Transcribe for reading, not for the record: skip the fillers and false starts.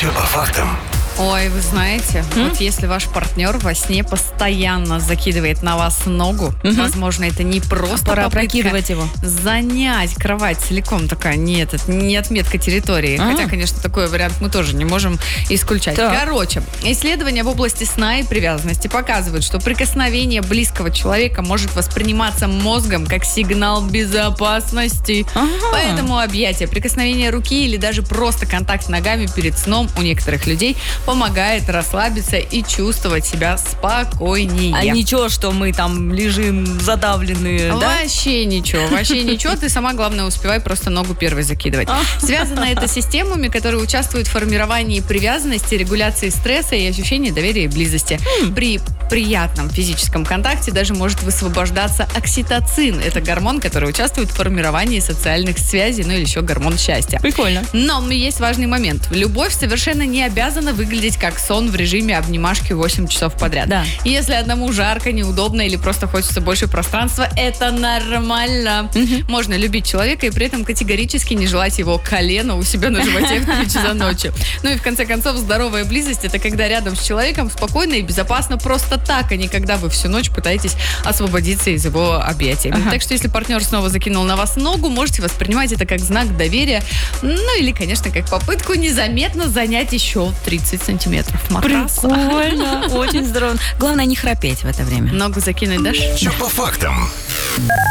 Все по фактам. Ой, вы знаете, вот если ваш партнер во сне постоянно закидывает на вас ногу, возможно, это не просто Пора попытка прокидывать его. занять кровать целиком. Такая, нет, это не отметка территории. Хотя, конечно, такой вариант мы тоже не можем исключать. Так. Короче, исследования в области сна и привязанности показывают, что прикосновение близкого человека может восприниматься мозгом как сигнал безопасности. Поэтому объятие, прикосновение руки или даже просто контакт ногами перед сном у некоторых людей помогает расслабиться и чувствовать себя спокойнее. А ничего, что мы там лежим задавленные, да? Вообще ничего. Ты сама, главное, успевай просто ногу первой закидывать. Связано это с системами, которые участвуют в формировании привязанности, регуляции стресса и ощущения доверия и близости. При приятном физическом контакте даже может высвобождаться окситоцин. Это гормон, который участвует в формировании социальных связей, ну или еще гормон счастья. Прикольно. Но есть важный момент. Любовь совершенно не обязана выглядеть как сон в режиме обнимашки 8 часов подряд. Да. Если одному жарко, неудобно или просто хочется больше пространства, это нормально. Можно любить человека и при этом категорически не желать его колена у себя на животе в 3 часа ночи. Ну и в конце концов, здоровая близость — это когда рядом с человеком спокойно и безопасно просто так, а не когда вы всю ночь пытаетесь освободиться из его объятий. Так что если партнер снова закинул на вас ногу, можете воспринимать это как знак доверия, ну или, конечно, как попытку незаметно занять еще 30 сантиметров матраса. Прикольно. Очень здорово. Главное, не храпеть в это время. Ногу закинуть дашь? Все по фактам.